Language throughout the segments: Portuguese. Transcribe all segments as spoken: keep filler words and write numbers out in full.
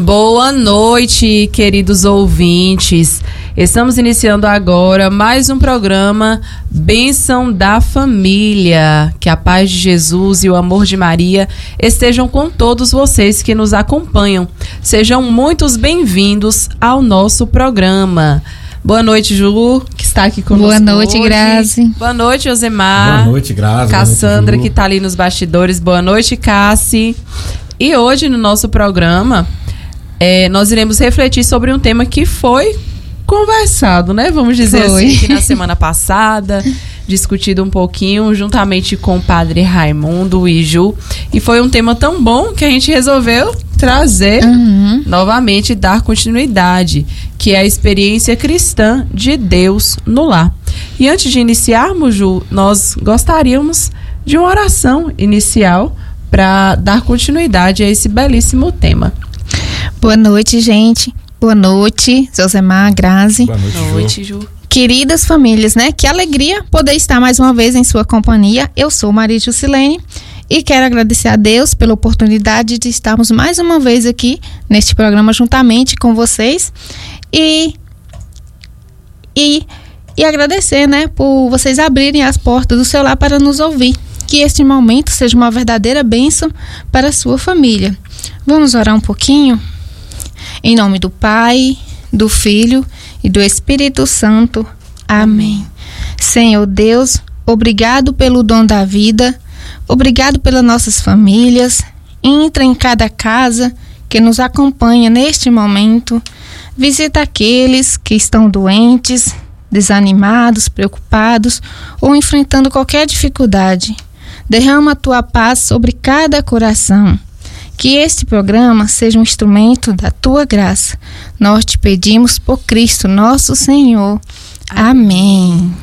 Boa noite, queridos ouvintes. Estamos iniciando agora mais um programa Bênção da Família. Que a paz de Jesus e o amor de Maria estejam com todos vocês que nos acompanham. Sejam muitos bem-vindos ao nosso programa. Boa noite, Ju, que está aqui conosco. Boa noite, hoje. Grazi. Boa noite, Josemar. Boa noite, Grazi. Cassandra, noite, que está ali nos bastidores. Boa noite, Cassi. E hoje, no nosso programa, é, nós iremos refletir sobre um tema que foi conversado, né? Vamos dizer foi. assim, que na semana passada, discutido um pouquinho, juntamente com o Padre Raimundo e Ju. E foi um tema tão bom que a gente resolveu trazer Uhum. novamente e dar continuidade, que é a experiência cristã de Deus no lar. E antes de iniciarmos, Ju, nós gostaríamos de uma oração inicial para dar continuidade a esse belíssimo tema. Boa noite, gente. Boa noite, Josemar, Grazi. Boa noite, Boa noite, Ju. Queridas famílias, né? Que alegria poder estar mais uma vez em sua companhia. Eu sou Maria Jusilene e quero agradecer a Deus pela oportunidade de estarmos mais uma vez aqui neste programa juntamente com vocês e, e, e agradecer, né? Por vocês abrirem as portas do seu lar para nos ouvir. Que este momento seja uma verdadeira bênção para a sua família. Vamos orar um pouquinho? Em nome do Pai, do Filho e do Espírito Santo. Amém. Senhor Deus, obrigado pelo dom da vida, obrigado pelas nossas famílias. Entra em cada casa que nos acompanha neste momento. Visita aqueles que estão doentes, desanimados, preocupados ou enfrentando qualquer dificuldade. Derrama a tua paz sobre cada coração. Que este programa seja um instrumento da tua graça. Nós te pedimos por Cristo, nosso Senhor. Amém.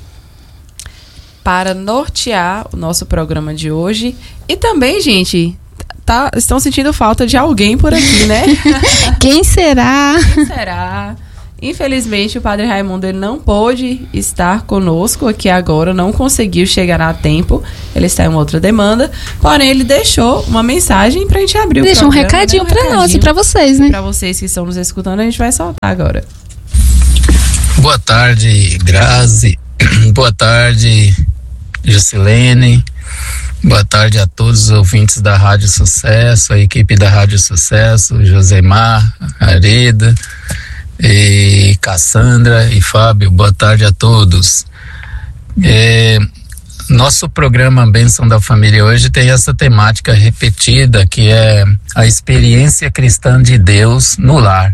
Para nortear o nosso programa de hoje. E também, gente, tá, estão sentindo falta de alguém por aqui, né? Quem será? Quem será? Infelizmente, o Padre Raimundo ele não pôde estar conosco aqui agora, não conseguiu chegar a tempo. Ele está em uma outra demanda. Porém, ele deixou uma mensagem pra gente abrir Deixa o um programa. recadinho né? um pra recadinho nós e pra vocês, né? Pra vocês que estão nos escutando, a gente vai soltar agora. Boa tarde, Grazi. Boa tarde, Jusilene. Boa tarde a todos os ouvintes da Rádio Sucesso, a equipe da Rádio Sucesso, Josemar, Areda, e Cassandra e Fábio. Boa tarde a todos. É, nosso programa Bênção da Família hoje tem essa temática repetida, que é a experiência cristã de Deus no lar.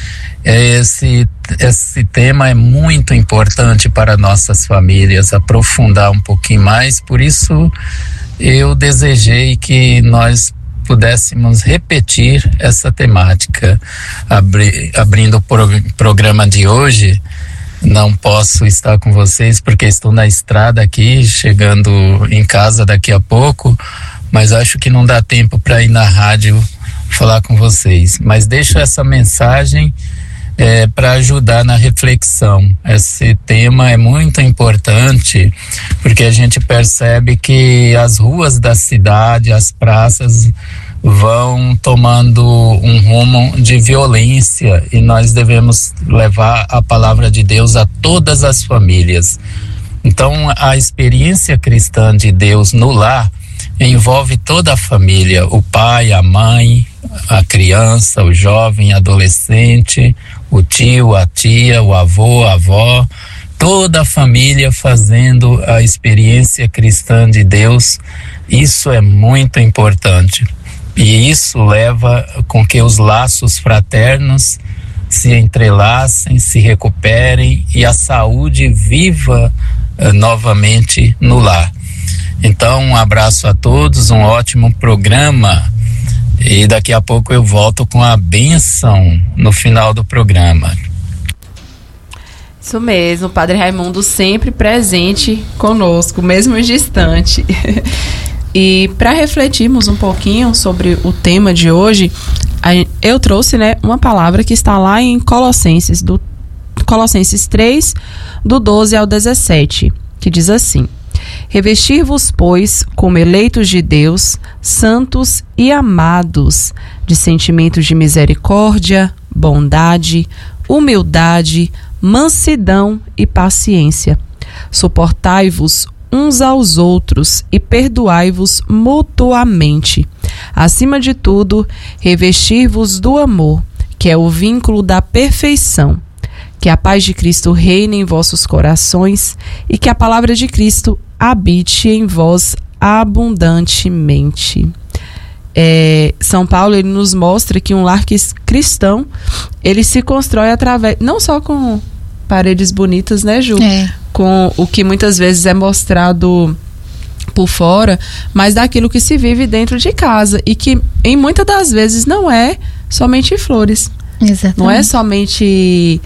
Esse, esse tema é muito importante para nossas famílias, aprofundar um pouquinho mais, por isso eu desejei que nós pudéssemos repetir essa temática. Abri, abrindo o pro, programa de hoje, não posso estar com vocês porque estou na estrada aqui, chegando em casa daqui a pouco, mas acho que não dá tempo para ir na rádio falar com vocês. Mas deixo essa mensagem É, para ajudar na reflexão. Esse tema é muito importante porque a gente percebe que as ruas da cidade, as praças vão tomando um rumo de violência e nós devemos levar a palavra de Deus a todas as famílias. Então, a experiência cristã de Deus no lar envolve toda a família, o pai, a mãe, a criança, o jovem, adolescente, o tio, a tia, o avô, a avó, toda a família fazendo a experiência cristã de Deus. Isso é muito importante e isso leva com que os laços fraternos se entrelacem, se recuperem e a saúde viva uh, novamente no lar. Então, um abraço a todos, um ótimo programa. E daqui a pouco eu volto com a bênção no final do programa. Isso mesmo, o Padre Raimundo sempre presente conosco, mesmo distante. E para refletirmos um pouquinho sobre o tema de hoje, eu trouxe, né, uma palavra que está lá em Colossenses, do, Colossenses três, do doze ao dezessete, que diz assim: Revestir-vos, pois, como eleitos de Deus, santos e amados, de sentimentos de misericórdia, bondade, humildade, mansidão e paciência. Suportai-vos uns aos outros e perdoai-vos mutuamente. Acima de tudo, revestir-vos do amor, que é o vínculo da perfeição. Que a paz de Cristo reine em vossos corações e que a palavra de Cristo habite em vós abundantemente. É, São Paulo, ele nos mostra que um lar cristão, ele se constrói através, não só com paredes bonitas, né, Ju? É. Com o que muitas vezes é mostrado por fora, mas daquilo que se vive dentro de casa e que em muitas das vezes não é somente flores. Exatamente. Não é somente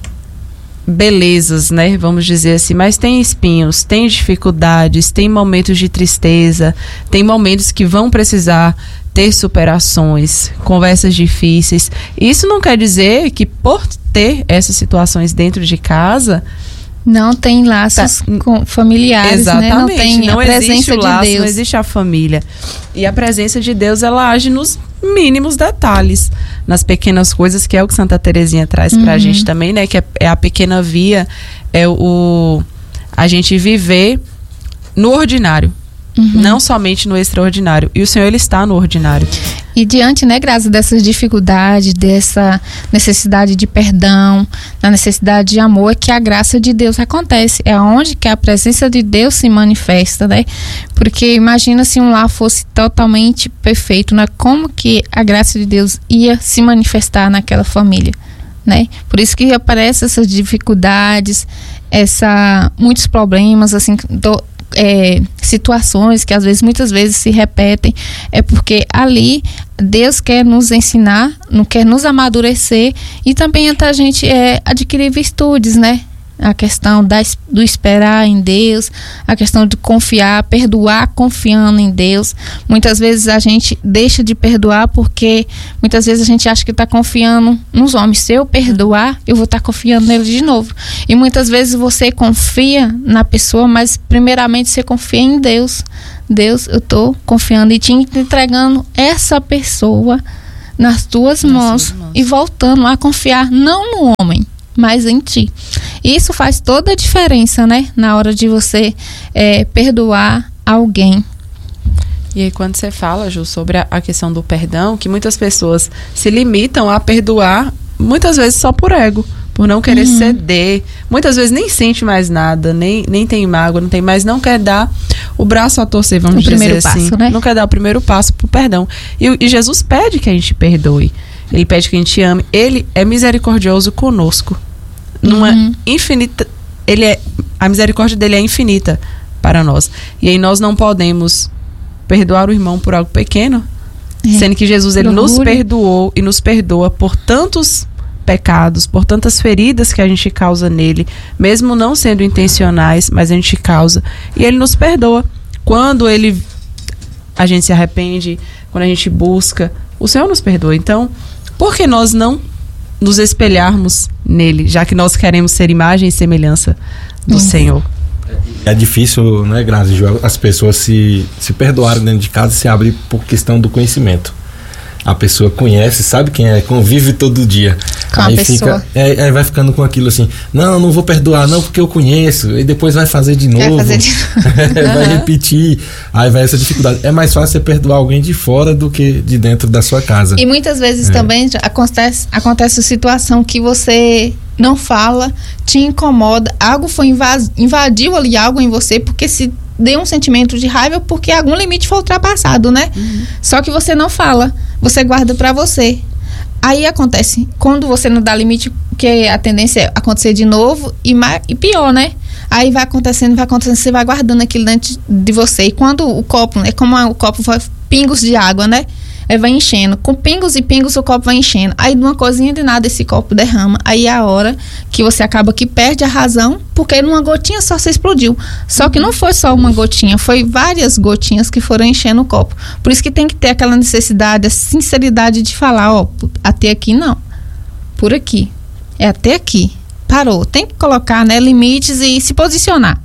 belezas, né? Vamos dizer assim, mas tem espinhos, tem dificuldades, tem momentos de tristeza, tem momentos que vão precisar ter superações, conversas difíceis. Isso não quer dizer que por ter essas situações dentro de casa não tem laços tá, com familiares, exatamente, né? Não tem não a presença existe o laço, de Deus. Não existe a família. E a presença de Deus, ela age nos mínimos detalhes, nas pequenas coisas, que é o que Santa Terezinha traz uhum. pra gente também, né? Que é, é a pequena via, é o a gente viver no ordinário. Uhum. Não somente no extraordinário. E o Senhor, ele está no ordinário. E diante, né, Graça, dessas dificuldades, dessa necessidade de perdão, da necessidade de amor, é que a graça de Deus acontece. É onde que a presença de Deus se manifesta, né? Porque imagina se um lar fosse totalmente perfeito, né? Como que a graça de Deus ia se manifestar naquela família, né? Por isso que aparecem essas dificuldades, essa, muitos problemas, assim, do, É, situações que às vezes, muitas vezes se repetem, é porque ali Deus quer nos ensinar, não quer nos amadurecer e também até a gente é, adquirir virtudes, né? A questão da, do esperar em Deus, a questão de confiar, perdoar confiando em Deus. Muitas vezes a gente deixa de perdoar porque muitas vezes a gente acha que está confiando nos homens. Se eu perdoar, eu vou estar tá confiando nele de novo. E muitas vezes você confia na pessoa, mas primeiramente você confia em Deus. Deus, eu estou confiando e te entregando essa pessoa nas tuas mãos, mãos e voltando a confiar não no homem, mas em ti. Isso faz toda a diferença, né? Na hora de você é, perdoar alguém. E aí quando você fala, Ju, sobre a, a questão do perdão, que muitas pessoas se limitam a perdoar, muitas vezes só por ego, por não querer uhum. ceder. Muitas vezes nem sente mais nada, nem, nem tem mágoa, não tem mais, não quer dar o braço a torcer, vamos o dizer primeiro assim. Passo, né? Não quer dar o primeiro passo pro perdão. E, e Jesus pede que a gente perdoe. Ele pede que a gente ame. Ele é misericordioso conosco. Numa uhum. infinita, ele é, a misericórdia dele é infinita para nós. E aí nós não podemos perdoar o irmão por algo pequeno, é. sendo que Jesus, ele nos perdoou e nos perdoa por tantos pecados, por tantas feridas que a gente causa nele, mesmo não sendo intencionais, mas a gente causa. E ele nos perdoa. Quando ele, a gente se arrepende, quando a gente busca, o Senhor nos perdoa. Então, por que nós não nos espelharmos nele, já que nós queremos ser imagem e semelhança do uhum. Senhor? É difícil, né, Grazi, as pessoas se, se perdoarem dentro de casa e se abrir por questão do conhecimento. A pessoa conhece, sabe quem é, convive todo dia. Com aí a pessoa. Fica, é, aí vai ficando com aquilo assim, não, não vou perdoar não porque eu conheço, e depois vai fazer de novo, vai, fazer de... vai repetir, aí vai essa dificuldade. É mais fácil você perdoar alguém de fora do que de dentro da sua casa. E muitas vezes é. também acontece, acontece a situação que você não fala, te incomoda, algo foi invas, invadiu ali algo em você, porque se deu um sentimento de raiva porque algum limite foi ultrapassado, né? Uhum. Só que você não fala, você guarda pra você. Aí acontece, quando você não dá limite, que a tendência é acontecer de novo e, mais, e pior, né? Aí vai acontecendo, vai acontecendo, você vai guardando aquilo dentro de você. E quando o copo, é como o copo vai pingos de água, né? Aí vai enchendo, com pingos e pingos o copo vai enchendo, aí de uma coisinha de nada esse copo derrama, aí é a hora que você acaba que perde a razão, porque numa gotinha só você explodiu, só que não foi só uma gotinha, foi várias gotinhas que foram enchendo o copo. Por isso que tem que ter aquela necessidade, a sinceridade de falar, ó, até aqui não, por aqui, é até aqui, parou, tem que colocar, né, limites e se posicionar.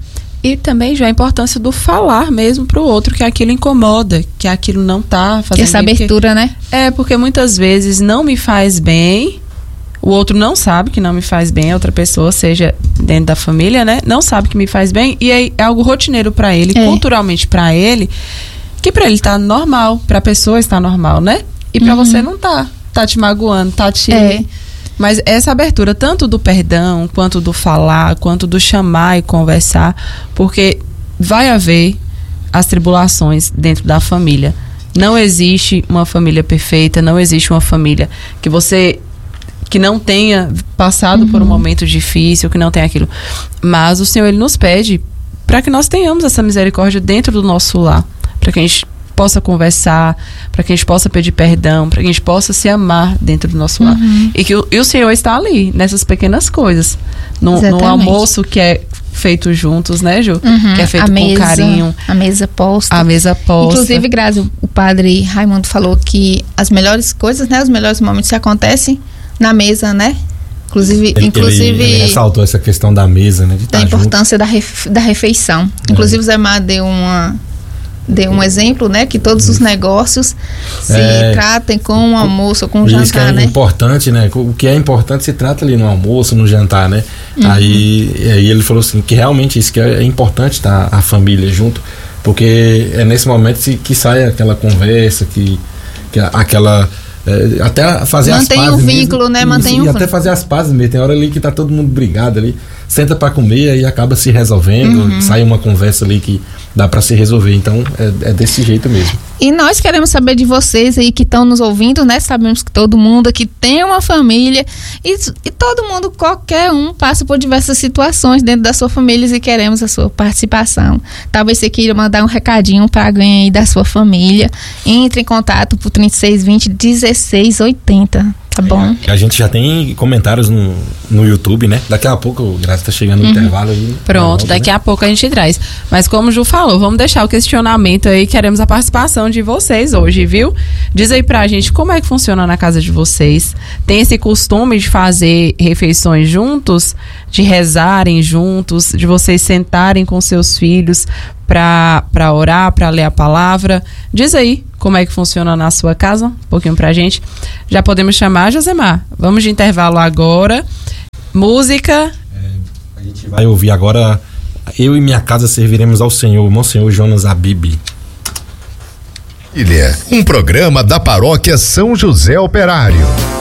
E também já a importância do falar mesmo pro outro que aquilo incomoda, que aquilo não tá fazendo bem. Essa bem, abertura, porque, né? É, porque muitas vezes não me faz bem, o outro não sabe que não me faz bem, outra pessoa, seja dentro da família, né? Não sabe que me faz bem, e aí é algo rotineiro para ele, é. culturalmente para ele, que para ele tá normal, pra pessoa está normal, né? E para uhum. você não tá, tá te magoando, tá te... É. Mas essa abertura, tanto do perdão, quanto do falar, quanto do chamar e conversar, porque vai haver as tribulações dentro da família. Não existe uma família perfeita, não existe uma família que você, que não tenha passado uhum. por um momento difícil, que não tenha aquilo. Mas o Senhor, Ele nos pede para que nós tenhamos essa misericórdia dentro do nosso lar, para que a gente possa conversar, para que a gente possa pedir perdão, para que a gente possa se amar dentro do nosso lar. Uhum. E que o, e o Senhor está ali, nessas pequenas coisas. No, no almoço que é feito juntos, né, Ju? Uhum. Que é feito a com mesa, carinho. A mesa posta. A mesa posta. Inclusive, Grazi, o padre Raimundo falou que as melhores coisas, né, os melhores momentos se acontecem na mesa, né? Inclusive, ele, inclusive ele, ele ressaltou essa questão da mesa, né? De da importância da, ref, da refeição. É. Inclusive, o Zé Mar deu uma... Deu um exemplo, né? Que todos os negócios se é, tratem com um almoço ou com um jantar, isso que é né? importante, né? O que é importante se trata ali no almoço, no jantar, né? Uhum. Aí, aí ele falou assim, que realmente isso que é importante estar a família junto, porque é nesse momento que sai aquela conversa, que, que aquela... É, até fazer Mantém as pazes o vínculo, mesmo, né? Mantém e o até fazer as pazes mesmo. Tem hora ali que tá todo mundo brigado ali, senta para comer e acaba se resolvendo, uhum. sai uma conversa ali que dá para se resolver. Então é, é desse jeito mesmo. E nós queremos saber de vocês aí que estão nos ouvindo, né? Sabemos que todo mundo aqui tem uma família e, e todo mundo, qualquer um, passa por diversas situações dentro da sua família e queremos a sua participação. Talvez você queira mandar um recadinho para alguém aí da sua família. Entre em contato por trinta e seis vinte, dezesseis oitenta. Tá bom. A gente já tem comentários no, no YouTube, né? Daqui a pouco o Graça tá chegando no uhum. intervalo aí. Pronto, volta, daqui né? a pouco a gente traz. Mas como o Ju falou, vamos deixar o questionamento aí, queremos a participação de vocês hoje, viu? Diz aí pra gente como é que funciona na casa de vocês. Tem esse costume de fazer refeições juntos, de rezarem juntos, de vocês sentarem com seus filhos pra, pra orar, pra ler a palavra. Diz aí como é que funciona na sua casa, um pouquinho pra gente. Já podemos chamar, Josemar. Vamos de intervalo agora. Música. É, a gente vai ouvir agora Eu e Minha Casa Serviremos ao Senhor, Monsenhor Jonas Abib. Ilha, um programa da Paróquia São José Operário.